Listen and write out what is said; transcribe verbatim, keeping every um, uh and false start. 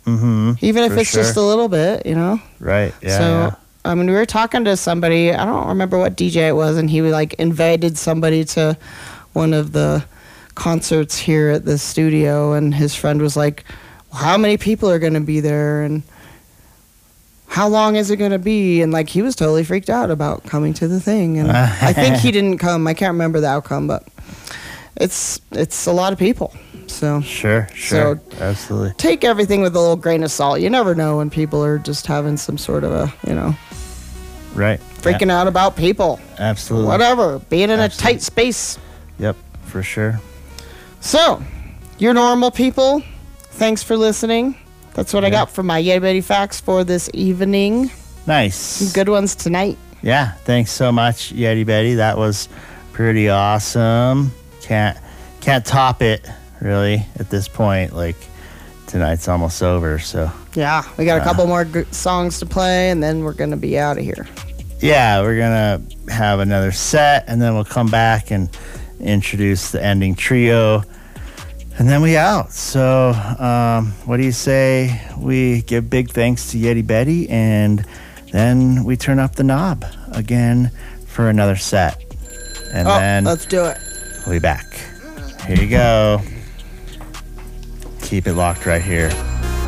Mm-hmm. Even if For it's sure. just a little bit, you know? Right. Yeah. so, yeah. I mean, we were talking to somebody, I don't remember what D J it was, and he like invited somebody to one of the concerts here at the studio, and his friend was like, well, how many people are going to be there, and how long is it going to be? And like, he was totally freaked out about coming to the thing. And I think he didn't come. I can't remember the outcome, but it's it's a lot of people. So Sure, sure. So- Absolutely. take everything with a little grain of salt. You never know when people are just having some sort of a, you know, Right. freaking out about people. Yeah, absolutely. Whatever. Being in Absolutely. a tight space. Yep, for sure. So, you're normal people. Thanks for listening. That's what I Yeah. got for my Yeti Betty facts for this evening. Nice. Some good ones tonight. Yeah, thanks so much, Yeti Betty. That was pretty awesome. Can't can't top it, really, at this point. Like, tonight's almost over, so Yeah, we got a Uh, couple more g- songs to play, and then we're going to be out of here. yeah, we're gonna have another set, and then we'll come back and introduce the ending trio, and then we out. So, um, what do you say we give big thanks to Yeti Betty, and then we turn up the knob again for another set, and Oh, then let's do it. we'll be back. Here you go. Keep it locked right here.